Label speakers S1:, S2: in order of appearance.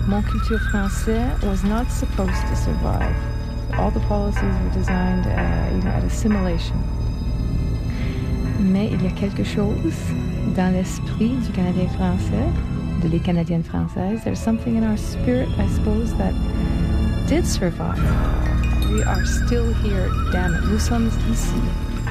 S1: Mon culture français was not supposed to survive. All the policies were designed, at assimilation. Mais il y a quelque chose dans l'esprit du Canadien français, les Canadiennes françaises. There's something in our spirit, I suppose, that did survive. We are still here, damn it. Nous sommes ici.